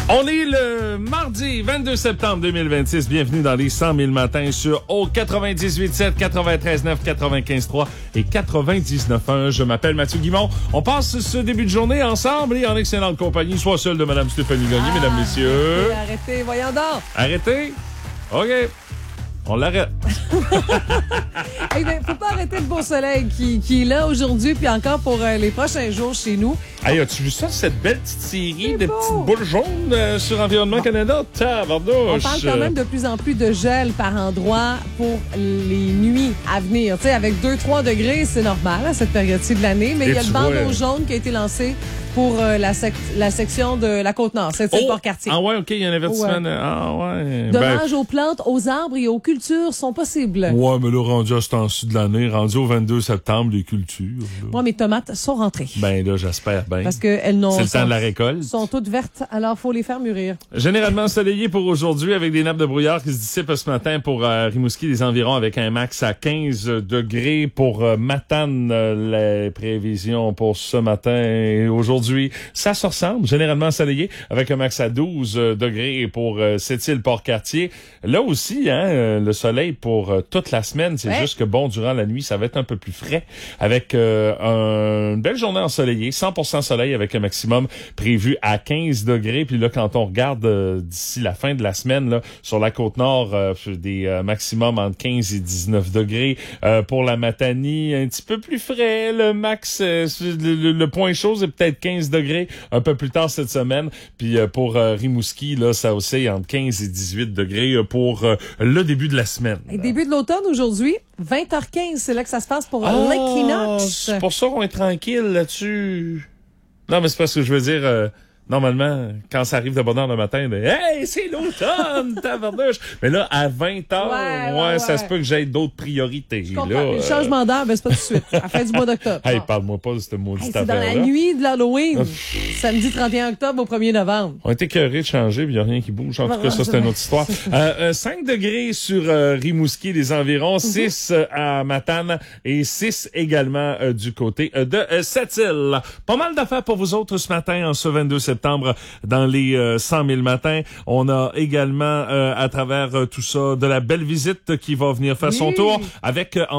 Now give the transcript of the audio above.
On est le mardi 22 septembre 2026. Bienvenue dans les 100 000 matins sur au 98.7, 93.9, 95.3 et 99.1. Je m'appelle Mathieu Guimond. On passe ce début de journée ensemble et en excellente compagnie, soit seul de Mme Stéphanie Gagné, mesdames, messieurs. Arrêtez, voyons donc. Arrêtez? OK. On l'arrête. Hey, ben, faut pas arrêter le beau soleil qui est là aujourd'hui puis encore pour les prochains jours chez nous. Hey, as-tu vu ça, cette belle petite série de beau. petites boules jaunes sur Environnement Canada? Tabarnouche! On parle quand même de plus en plus de gel par endroit pour les nuits à venir. Tu sais, avec 2-3 degrés, c'est normal à cette période-ci de l'année, mais il y a le bandeau jaune qui a été lancé pour la section de la Côte-Nord, c'est le Port-Cartier. Ah ouais, OK, il y a un avertissement. Ouais. Ah ouais. Dommages aux plantes, aux arbres et aux cultures sont possibles. Ouais, mais là, rendu à ce temps-ci de l'année, rendu au 22 septembre, les cultures. Moi, mes tomates sont rentrées. Ben là, j'espère bien. Parce qu'elles n'ont. C'est le temps de la récolte. Sont toutes vertes, alors faut les faire mûrir. Généralement ensoleillé pour aujourd'hui avec des nappes de brouillard qui se dissipent ce matin pour Rimouski, les environs avec un max à 15 degrés. Pour Matane, les prévisions pour ce matin et aujourd'hui, ça se ressemble. Généralement ensoleillé avec un max à 12 degrés pour Sept-Îles, Port-Cartier. Là aussi, le soleil pour toute la semaine, c'est juste que bon, durant la nuit, ça va être un peu plus frais avec une belle journée ensoleillée, 100% soleil avec un maximum prévu à 15 degrés. Puis là, quand on regarde d'ici la fin de la semaine, là, sur la Côte-Nord, des maximums entre 15 et 19 degrés. Pour la Matanie, un petit peu plus frais. Le max, le point chaud, c'est peut-être 15 degrés un peu plus tard cette semaine. Puis pour Rimouski, là, ça oscille entre 15 et 18 degrés pour le début de la semaine. Et début de l'automne aujourd'hui, 20h15, c'est là que ça se passe pour l'équinoxe. C'est pour ça qu'on est tranquille là-dessus. Non, mais c'est parce que je veux dire... normalement, quand ça arrive de bonne heure le matin, hey, c'est l'automne, tabarnouche! Mais là, à 20h, ça se peut que j'aie d'autres priorités. Je comprends. Le changement d'heure, ben, c'est pas tout de suite. À la fin du mois d'octobre. Hey, parle-moi pas de cette maudite affaire-là. C'est dans la nuit de l'Halloween. Samedi 31 octobre au 1er novembre. On a été écœurés de changer, puis il n'y a rien qui bouge. En tout cas, ça, c'est une autre histoire. 5 degrés sur Rimouski, les environs, 6 à Matane et 6 également du côté de Sept-Îles. Pas mal d'affaires pour vous autres ce matin, en ce 22 septembre, dans les 100 000 matins. On a également, à travers tout ça, de la belle visite qui va venir faire son tour avec